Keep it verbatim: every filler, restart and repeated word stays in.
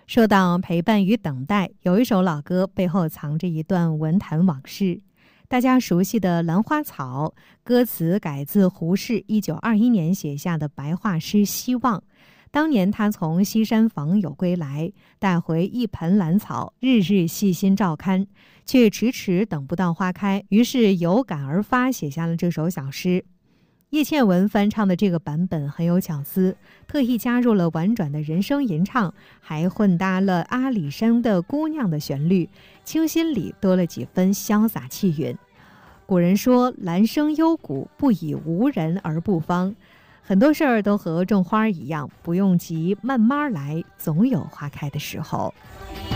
说到陪伴与等待，有一首老歌背后藏着一段文坛往事。大家熟悉的《兰花草》，歌词改自胡适一九二一年写下的白话诗《希望》。当年他从西山访友归来，带回一盆兰草，日日细心照看，却迟迟等不到花开，于是有感而发，写下了这首小诗。叶倩文翻唱的这个版本很有巧思，特意加入了婉转的人声吟唱，还混搭了阿里山的姑娘的旋律，清新里多了几分潇洒气韵。古人说兰生幽谷，不以无人而不芳，很多事儿都和种花一样，不用急，慢慢来，总有花开的时候。